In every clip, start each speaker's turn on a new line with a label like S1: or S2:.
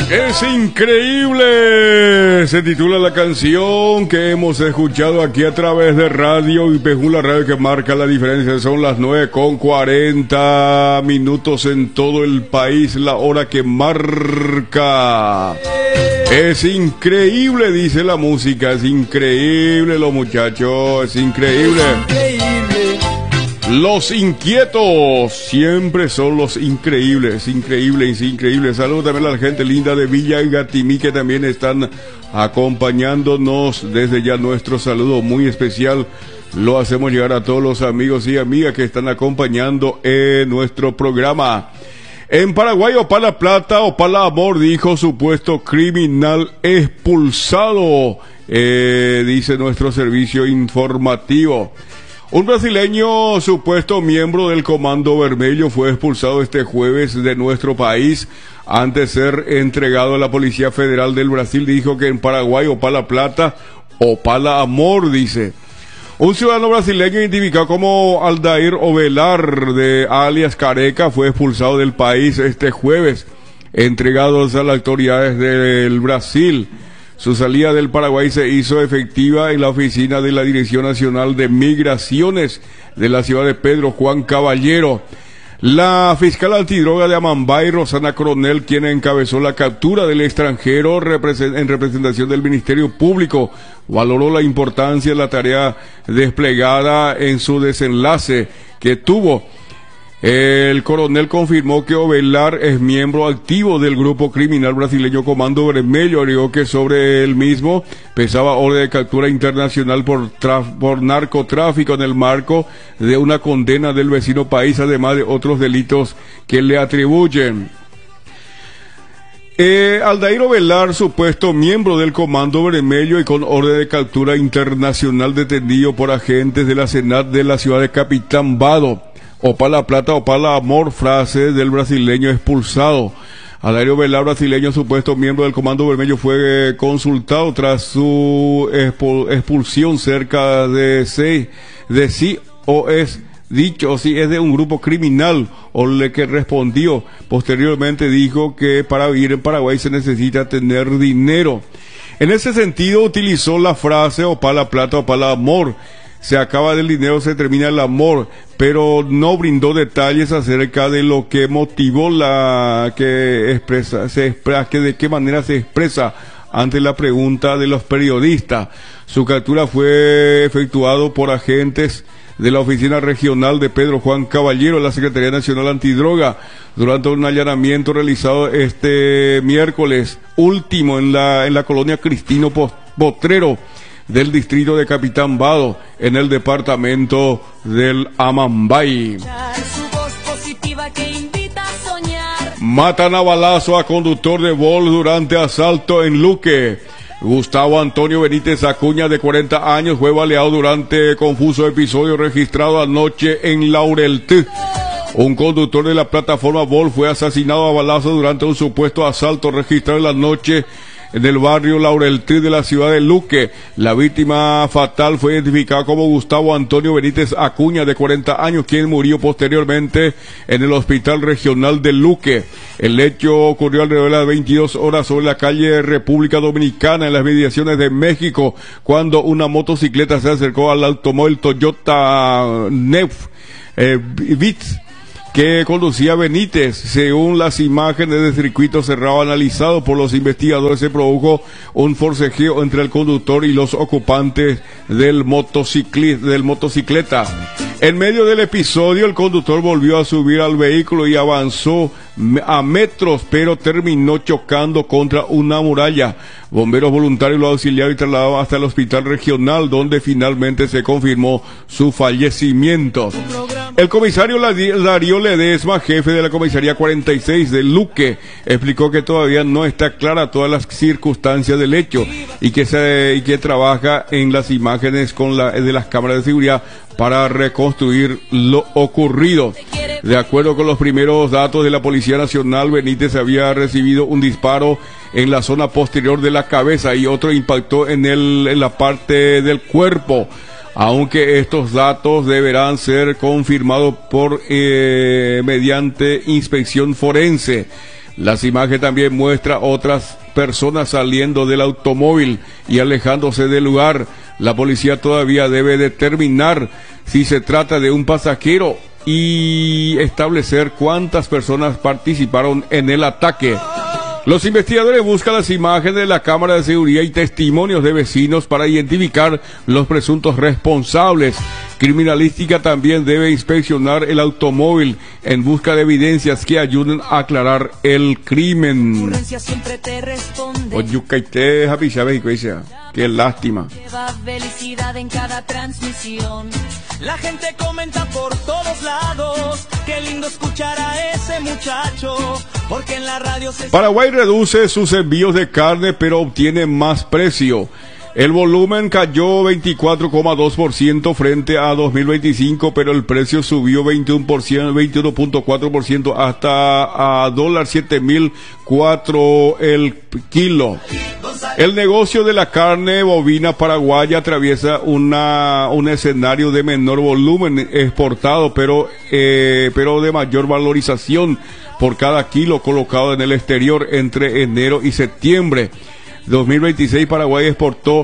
S1: Es increíble, se titula la canción que hemos escuchado aquí a través de Radio y Pejula Radio, que marca la diferencia. Son las 9:40 en todo el país, la hora que marca. Es increíble, dice la música, es increíble los muchachos, es increíble. Los inquietos siempre son los increíbles, increíbles, increíbles. Saludos también a la gente linda de Villa Gatimí, que también están acompañándonos. Desde ya nuestro saludo muy especial lo hacemos llegar a todos los amigos y amigas que están acompañando en nuestro programa. En Paraguay, Opala Plata, Opala Amor, dijo supuesto criminal expulsado, dice nuestro servicio informativo. Un brasileño, supuesto miembro del Comando Vermelho, fue expulsado este jueves de nuestro país antes de ser entregado a la Policía Federal del Brasil. Dijo que en Paraguay, Opala Plata, Opala Amor, dice. Un ciudadano brasileño identificado como Aldair Ovelar, de alias Careca, fue expulsado del país este jueves, entregados a las autoridades del Brasil. Su salida del Paraguay se hizo efectiva en la oficina de la Dirección Nacional de Migraciones de la ciudad de Pedro Juan Caballero. La fiscal antidroga de Amambay, Rosana Coronel, quien encabezó la captura del extranjero en representación del Ministerio Público, valoró la importancia de la tarea desplegada en su desenlace que tuvo. El coronel confirmó que Ovelar es miembro activo del grupo criminal brasileño Comando Vermelho. Agregó que sobre él mismo pesaba orden de captura internacional por narcotráfico en el marco de una condena del vecino país, además de otros delitos que le atribuyen. Aldair Ovelar, supuesto miembro del Comando Vermelho y con orden de captura internacional, detenido por agentes de la SENAT de la ciudad de Capitán Vado. Opala Plata, Opala Amor, frase del brasileño expulsado. Aldair Ovelar, brasileño, supuesto miembro del Comando Vermelho, fue consultado tras su expulsión cerca de si o es dicho, o si es de un grupo criminal, o le que respondió. Posteriormente dijo que para vivir en Paraguay se necesita tener dinero. En ese sentido utilizó la frase Opala Plata, Opala Amor. Se acaba del dinero, se termina el amor, pero no brindó detalles acerca de lo que motivó de qué manera se expresa ante la pregunta de los periodistas. Su captura fue efectuado por agentes de la Oficina Regional de Pedro Juan Caballero de la Secretaría Nacional Antidroga durante un allanamiento realizado este miércoles último en la colonia Cristino Potrero del distrito de Capitán Vado, en el departamento del Amambay. Matan a balazo a conductor de Volt durante asalto en Luque. Gustavo Antonio Benítez Acuña, de 40 años, fue baleado durante confuso episodio registrado anoche en Laureltí. Un conductor de la plataforma Volt fue asesinado a balazo durante un supuesto asalto registrado en la noche en el barrio Laureltí de la ciudad de Luque. La víctima fatal fue identificada como Gustavo Antonio Benítez Acuña, de 40 años, quien murió posteriormente en el Hospital Regional de Luque. El hecho ocurrió alrededor de las 22 horas sobre la calle República Dominicana, en las mediaciones de México, cuando una motocicleta se acercó al automóvil Toyota Vitz que conducía Benítez. Según las imágenes del circuito cerrado analizado por los investigadores, se produjo un forcejeo entre el conductor y los ocupantes del motocicleta. En medio del episodio, el conductor volvió a subir al vehículo y avanzó a metros, pero terminó chocando contra una muralla. Bomberos voluntarios lo auxiliaron y trasladaron hasta el hospital regional, donde finalmente se confirmó su fallecimiento. El comisario Darío Ledesma, jefe de la comisaría 46 de Luque, explicó que todavía no está clara todas las circunstancias del hecho y que trabaja en las imágenes de las cámaras de seguridad para reconstruir lo ocurrido. De acuerdo con los primeros datos de la Policía Nacional, Benítez había recibido un disparo en la zona posterior de la cabeza y otro impactó en la parte del cuerpo. Aunque estos datos deberán ser confirmados mediante inspección forense. Las imágenes también muestran otras personas saliendo del automóvil y alejándose del lugar. La policía todavía debe determinar si se trata de un pasajero y establecer cuántas personas participaron en el ataque. Los investigadores buscan las imágenes de la cámara de seguridad y testimonios de vecinos para identificar los presuntos responsables. Criminalística también debe inspeccionar el automóvil en busca de evidencias que ayuden a aclarar el crimen. Qué lástima.
S2: Lleva felicidad en cada transmisión. La gente comenta por todos lados. Qué lindo escuchar a ese muchacho. Porque en la radio se...
S1: Paraguay reduce sus envíos de carne, pero obtiene más precio. El volumen cayó 24,2% frente a 2025, pero el precio subió 21.4% hasta a $7.004 el kilo. El negocio de la carne bovina paraguaya atraviesa un escenario de menor volumen exportado, pero de mayor valorización por cada kilo colocado en el exterior entre enero y septiembre. 2026 Paraguay exportó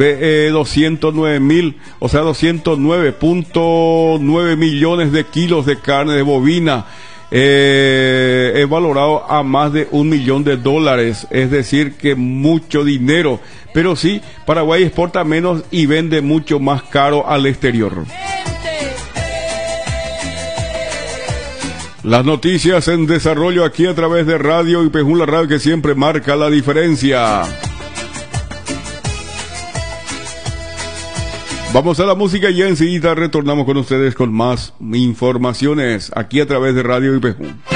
S1: 209.9 millones de kilos de carne de bovina, es valorado a más de $1 millón, es decir que mucho dinero, pero sí, Paraguay exporta menos y vende mucho más caro al exterior. Las noticias en desarrollo aquí a través de Radio IPJ, la radio que siempre marca la diferencia. Vamos a la música y enseguida retornamos con ustedes con más informaciones aquí a través de Radio IPJ.